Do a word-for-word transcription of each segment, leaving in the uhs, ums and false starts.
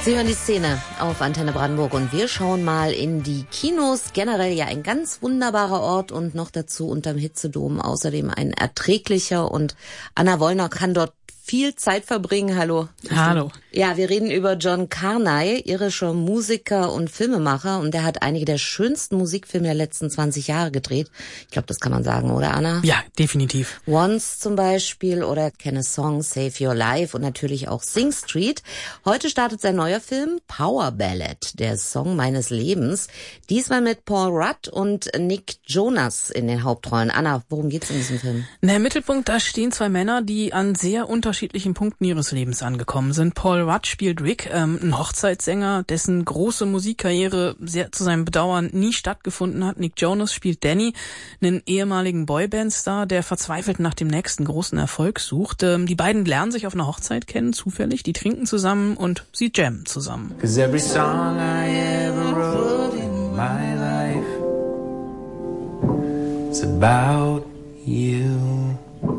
Sie hören die Szene auf Antenne Brandenburg und wir schauen mal in die Kinos. Generell ja ein ganz wunderbarer Ort und noch dazu unterm Hitzedom. Außerdem ein erträglicher und Anna Wollner kann dort viel Zeit verbringen. Hallo. Hallo. Ja, wir reden über John Carney, irischer Musiker und Filmemacher, und der hat einige der schönsten Musikfilme der letzten zwanzig Jahre gedreht. Ich glaube, das kann man sagen, oder Anna? Ja, definitiv. Once zum Beispiel oder Can a Song Save Your Life und natürlich auch Sing Street. Heute startet sein neuer Film Power Ballad, der Song meines Lebens. Diesmal mit Paul Rudd und Nick Jonas in den Hauptrollen. Anna, worum geht's in diesem Film? Na, im Mittelpunkt, da stehen zwei Männer, die an sehr unterschiedlichen Punkten ihres Lebens angekommen sind. Paul Rudd spielt Rick, ähm, ein Hochzeitssänger, dessen große Musikkarriere sehr zu seinem Bedauern nie stattgefunden hat. Nick Jonas spielt Danny, einen ehemaligen Boyband-Star, der verzweifelt nach dem nächsten großen Erfolg sucht. Ähm, die beiden lernen sich auf einer Hochzeit kennen, zufällig. Die trinken zusammen und sie jammen zusammen. 'Cause every song I ever wrote in my life is about you.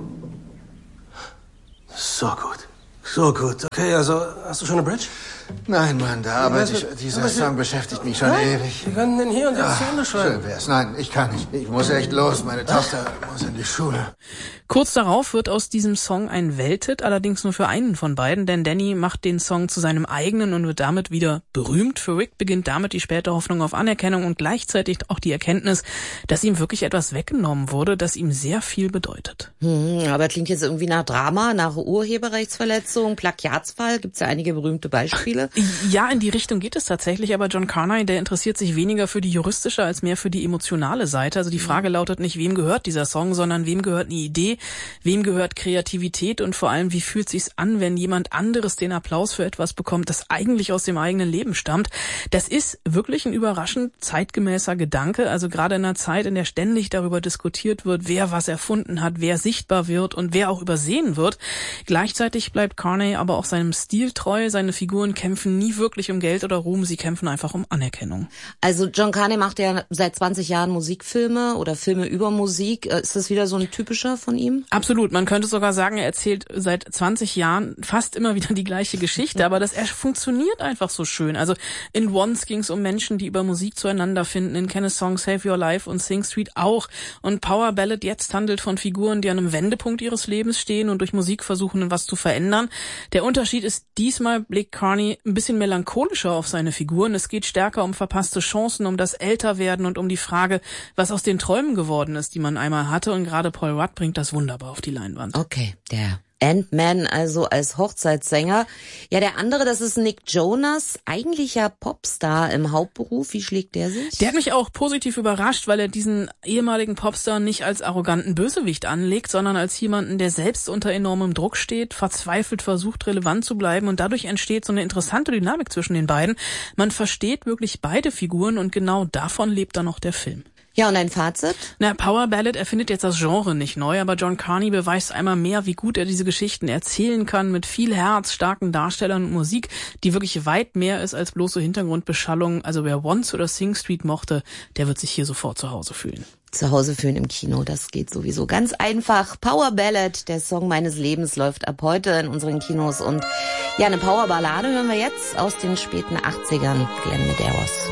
So gut. So gut. Okay, also hast du schon eine Bridge? Nein, Mann, da arbeite ich. Dieser Song beschäftigt mich schon ewig. Wir können den hier und jetzt zu Ende schreiben. Schön wär's. Nein, ich kann nicht. Ich muss echt los. Meine Tochter muss in die Schule. Kurz darauf wird aus diesem Song ein Welthit, allerdings nur für einen von beiden, denn Danny macht den Song zu seinem eigenen und wird damit wieder berühmt. Für Rick beginnt damit die späte Hoffnung auf Anerkennung und gleichzeitig auch die Erkenntnis, dass ihm wirklich etwas weggenommen wurde, das ihm sehr viel bedeutet. Hm, aber klingt jetzt irgendwie nach Drama, nach Urheberrechtsverletzung, Plagiatsfall. Gibt's ja einige berühmte Beispiele. Ja, in die Richtung geht es tatsächlich, aber John Carney, der interessiert sich weniger für die juristische als mehr für die emotionale Seite. Also die Frage lautet nicht, wem gehört dieser Song, sondern wem gehört eine Idee, wem gehört Kreativität und vor allem, wie fühlt sich's an, wenn jemand anderes den Applaus für etwas bekommt, das eigentlich aus dem eigenen Leben stammt. Das ist wirklich ein überraschend zeitgemäßer Gedanke, also gerade in einer Zeit, in der ständig darüber diskutiert wird, wer was erfunden hat, wer sichtbar wird und wer auch übersehen wird. Gleichzeitig bleibt Carney aber auch seinem Stil treu, seine Figuren kämpfen nie wirklich um Geld oder Ruhm, sie kämpfen einfach um Anerkennung. Also John Carney macht ja seit zwanzig Jahren Musikfilme oder Filme über Musik. Ist das wieder so ein typischer von ihm? Absolut, man könnte sogar sagen, er erzählt seit zwanzig Jahren fast immer wieder die gleiche Geschichte, aber das er funktioniert einfach so schön. Also in Once ging es um Menschen, die über Musik zueinander finden, in Can a Song Save Your Life und Sing Street auch. Und Power Ballad jetzt handelt von Figuren, die an einem Wendepunkt ihres Lebens stehen und durch Musik versuchen, was zu verändern. Der Unterschied ist, diesmal blickt Carney ein bisschen melancholischer auf seine Figuren. Es geht stärker um verpasste Chancen, um das Älterwerden und um die Frage, was aus den Träumen geworden ist, die man einmal hatte. Und gerade Paul Rudd bringt das wunderbar auf die Leinwand. Okay, der Ant-Man also als Hochzeitssänger. Ja, der andere, das ist Nick Jonas, eigentlicher Popstar im Hauptberuf. Wie schlägt der sich? Der hat mich auch positiv überrascht, weil er diesen ehemaligen Popstar nicht als arroganten Bösewicht anlegt, sondern als jemanden, der selbst unter enormem Druck steht, verzweifelt versucht, relevant zu bleiben, und dadurch entsteht so eine interessante Dynamik zwischen den beiden. Man versteht wirklich beide Figuren und genau davon lebt dann auch der Film. Ja, und ein Fazit? Na, Power Ballad erfindet jetzt das Genre nicht neu, aber John Carney beweist einmal mehr, wie gut er diese Geschichten erzählen kann, mit viel Herz, starken Darstellern und Musik, die wirklich weit mehr ist als bloße Hintergrundbeschallung. Also wer Once oder Sing Street mochte, der wird sich hier sofort zu Hause fühlen. Zu Hause fühlen im Kino, das geht sowieso ganz einfach. Power Ballad, der Song meines Lebens, läuft ab heute in unseren Kinos. Und ja, eine Powerballade hören wir jetzt aus den späten achtzigern, Glenn Medeiros.